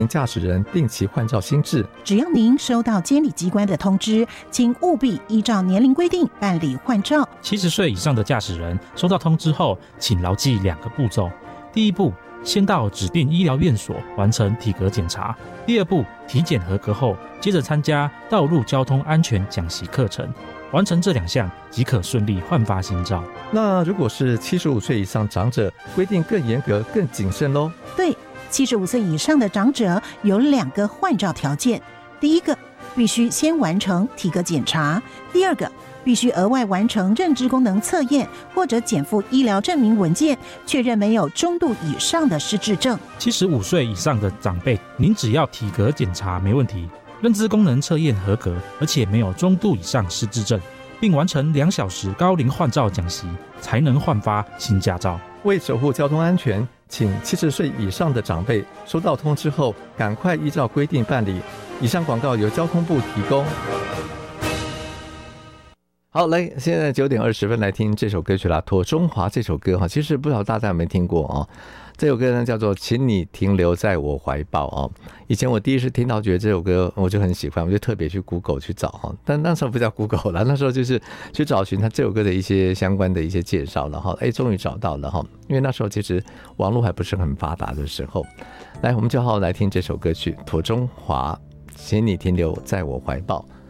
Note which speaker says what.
Speaker 1: 驾驶人定期换照新制。
Speaker 2: 只要您收到监理机关的通知，请务必依照年龄规定办理换照。
Speaker 3: 70岁以上的驾驶人收到通知后，请牢记2个步骤。第一步，先到指定医疗院所完成体格检查。第二步，体检合格后，接着参加道路交通安全讲习课程。完成这2项即可顺利换发新照。
Speaker 1: 那如果是75岁以上长者，规定更严格更谨慎咯。
Speaker 2: 对，75岁以上的长者有2个换照条件。第一个，必须先完成体格检查；第二个，必须额外完成认知功能测验或者减负医疗证明文件，确认没有中度以上的失智症。
Speaker 3: 75岁以上的长辈，您只要体格检查没问题，认知功能测验合格，而且没有中度以上失智症，并完成2小时高龄换照讲习，才能换发新驾照。
Speaker 1: 为守护交通安全，请70岁以上的长辈收到通知后，赶快依照规定办理。以上广告由交通部提供。好，来，现在9点20分来听这首歌曲啦，《妥中华》这首歌哈，其实不知道大家有没有听过哦。这首歌呢叫做《请你停留在我怀抱》哦。以前我第一次听到，觉得这首歌我就很喜欢，我就特别去 Google 去找哈。但那时候不叫 Google 啦，那时候就是去找寻他这首歌的一些相关的一些介绍了哈。终于找到了哈，因为那时候其实网络还不是很发达的时候。来，我们就好好来听这首歌曲《妥中华》，请你停留在我怀抱。